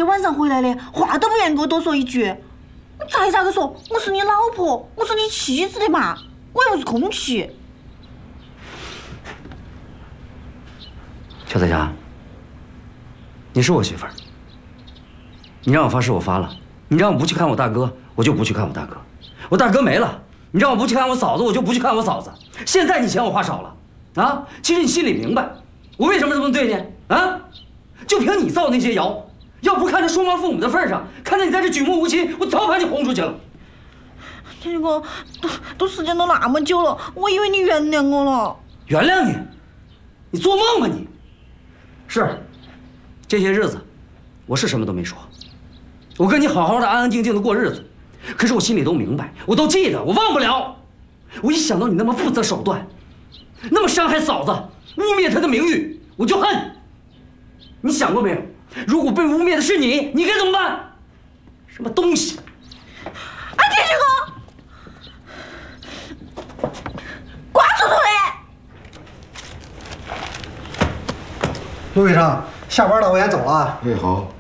天晚上回来的，话都不愿给我多说一句。我再咋个说，我是你老婆，我是你妻子的嘛，我又不是空气。 邱彩霞，你是我媳妇儿，你让我发誓，我发了；你让我不去看我大哥，我就不去看我大哥。我大哥没了，你让我不去看我嫂子，我就不去看我嫂子。现在你嫌我话少了，啊？其实你心里明白，我为什么这么对你啊？就凭你造那些谣，要不看在双方父母的份上，看在你在这举目无亲，我早把你轰出去了。 天哥，都时间都那么久了，我以为你原谅我了。 原谅你？你做梦吧你！是，这些日子，我是什么都没说，我跟你好好的、安安静静的过日子。可是我心里都明白，我都记得，我忘不了。我一想到你那么不择手段，那么伤害嫂子、污蔑她的名誉，我就恨。你想过没有？如果被污蔑的是你，你该怎么办？什么东西？ 哎，天哥，挂出来！ 陆医生，下班了，我先走了啊。 哎，好。